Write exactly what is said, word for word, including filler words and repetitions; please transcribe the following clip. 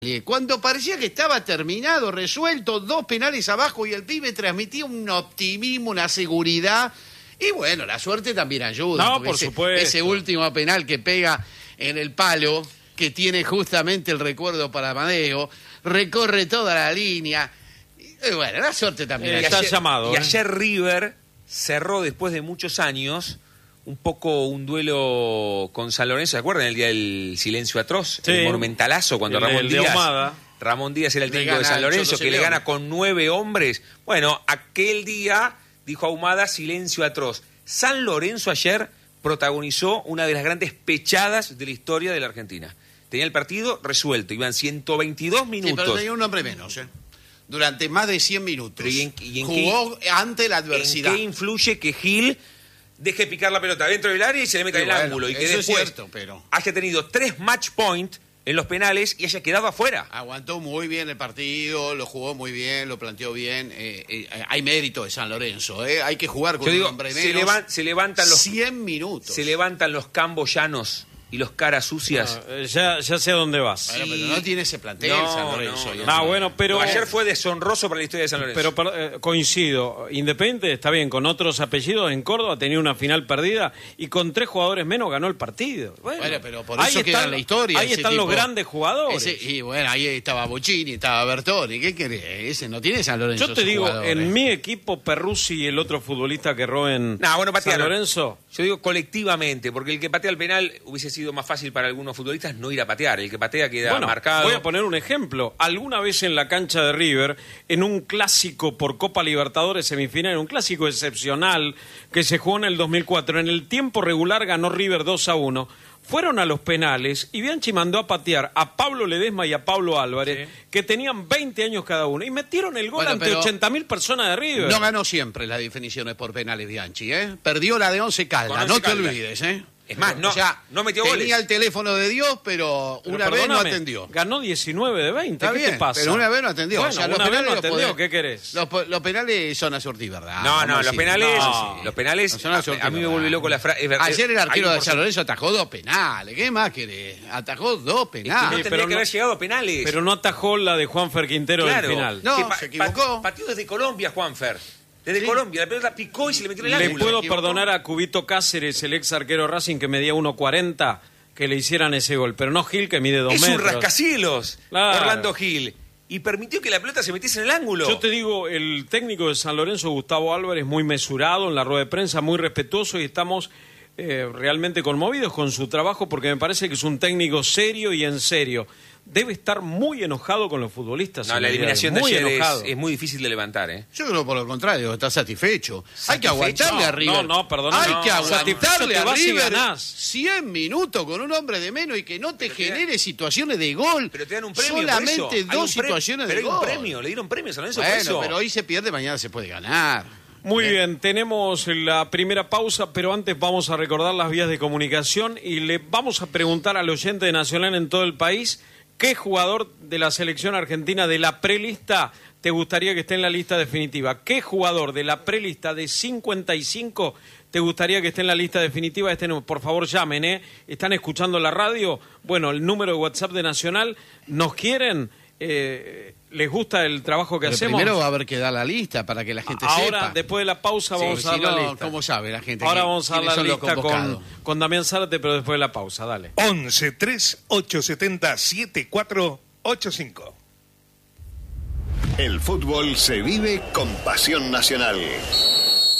Cuando parecía que estaba terminado, resuelto, dos penales abajo y el pibe transmitía un optimismo, una seguridad. Y bueno, la suerte también ayuda. No, por ese, supuesto. Ese último penal que pega en el palo, que tiene justamente el recuerdo para Amadeo, recorre toda la línea. Y bueno, la suerte también Eh, ayuda. está ayer, llamado. Y ¿eh? ayer River cerró después de muchos años un poco un duelo con San Lorenzo. ¿Se acuerdan el día del silencio atroz? Sí. El monumentalazo cuando El- Ramón el de Díaz... Ahumada. Ramón Díaz era el Le técnico de gana San al Lorenzo, Cholo que le Simeone. gana con nueve hombres. Bueno, aquel día, dijo Ahumada, silencio atroz. San Lorenzo ayer protagonizó una de las grandes pechadas de la historia de la Argentina. Tenía el partido resuelto, iban ciento veintidós Sí, minutos. pero tenía un hombre menos, ¿eh? Durante más de cien minutos. Pero ¿y en- y en Jugó ante la adversidad. ¿En qué influye que Gil deje picar la pelota dentro del área y se le meta Sí, en el bueno, ángulo? Y que eso es después cierto, pero- haya tenido tres match point en los penales y haya quedado afuera. Aguantó muy bien el partido, lo jugó muy bien, lo planteó bien. Eh, eh, hay mérito de San Lorenzo, ¿eh? Hay que jugar con Yo digo, un hombre se, menos. levan- se levantan los cien minutos. se levantan los camboyanos y los caras sucias. Ah, eh, ya, ya sé a dónde vas. Bueno, pero y- no tiene ese plantel No, San Lorenzo. no, ya Ah, no. bueno, pero... Ayer fue deshonroso para la historia de San Lorenzo. Pero per- eh, coincido, Independiente está bien, con otros apellidos en Córdoba tenía una final perdida y con tres jugadores menos ganó el partido. Bueno, Bueno, pero por ahí eso queda están- en la historia. Ahí ese están los tipo. grandes jugadores. Ese- y bueno, ahí estaba Bocini, estaba Bertoni. ¿Qué querés? Ese no tiene San Lorenzo. Yo te esos digo, jugadores. en mi equipo, Perruzzi y el otro futbolista que erró en Nah, bueno, San patearon. Lorenzo... Yo digo colectivamente, porque el que patea el penal hubiese sido más fácil para algunos futbolistas no ir a patear. El que patea queda Bueno, marcado. voy a poner un ejemplo. Alguna vez en la cancha de River, en un clásico por Copa Libertadores semifinal, un clásico excepcional que se jugó en el dos mil cuatro, en el tiempo regular ganó River dos a uno. Fueron a los penales y Bianchi mandó a patear a Pablo Ledesma y a Pablo Álvarez, Sí. que tenían veinte años cada uno, y metieron el gol Bueno, ante pero ochenta mil personas de River. No ganó siempre las definiciones por penales Bianchi, ¿eh? Perdió la de Once Caldas, Con no Once te Caldas. olvides, ¿eh? Es más, no- O sea, no metió tenía goles. el teléfono de Dios, pero, Pero una vez no perdóname, atendió. Ganó diecinueve de veinte. Está ¿Qué bien, te pasa? pero una vez no atendió. Bueno, o sea, los una vez penales no los atendió. podés- ¿Qué querés? Los, po- los penales son a surtir, ¿verdad? No, Vamos no, a los decir. penales, No. los penales, Son a a, surtir, a mí me ¿verdad? vuelve loco la frase. Ayer el arquero de San Lorenzo atajó dos penales. ¿Qué más querés? Atajó dos Es que no penales. Sí, tendría pero que no- haber llegado a penales. Pero no atajó la de Juanfer Quintero Claro. del final. No, Que pa- se equivocó. pa- Pateó desde Colombia, Juanfer. Desde Sí. Colombia. La pelota picó y se le metió en el Le ángulo. puedo equivocó. perdonar a Cubito Cáceres, el ex arquero Racing, que medía uno cuarenta, que le hicieran ese gol. Pero no Gil, que mide dos Es metros. un rascacielos, Claro. Orlando Gil. Y permitió que la pelota se metiese en el ángulo. Yo te digo, el técnico de San Lorenzo, Gustavo Álvarez, muy mesurado en la rueda de prensa, muy respetuoso, y estamos eh, realmente conmovidos con su trabajo, porque me parece que es un técnico serio y en serio. Debe estar muy enojado con los futbolistas. No, en la el día de hoy, eliminación de muy ayer es, enojado. es muy difícil de levantar, ¿eh? Yo creo por lo contrario, está satisfecho. Hay que ¿Satisfecho? aguantarle No, a River. no, no, perdón, Hay no. que Satisfecho aguantarle te a vas y River ganás. cien minutos con un hombre de menos y que no te Pero te genere situaciones de gol. Pero te dan un premio Solamente por eso. Hay dos un pre- situaciones pero de hay gol. un premio, le dieron premios a San Lorenzo por Bueno, eso. pero hoy se pierde, mañana se puede ganar. Muy ¿Eh? bien, tenemos la primera pausa, pero antes vamos a recordar las vías de comunicación y le vamos a preguntar al oyente de Nacional en todo el país qué jugador de la selección argentina de la prelista te gustaría que esté en la lista definitiva. ¿Qué jugador de la prelista de cincuenta y cinco te gustaría que esté en la lista definitiva? Este, no, por favor, llamen, ¿eh? ¿Están escuchando la radio? Bueno, el número de WhatsApp de Nacional, ¿nos quieren? Eh, ¿Les gusta el trabajo que Pero hacemos? primero va a haber que dar la lista para que la gente Ahora, sepa. después de la pausa, Sí, vamos a dar si la no, lista. ¿cómo sabe la gente? Ahora que- vamos a dar quiénes la son los lista con, convocados? con Damián Zárate, pero después de la pausa, dale. once tres ocho siete cero siete cuatro ocho cinco. El fútbol se vive con pasión nacional.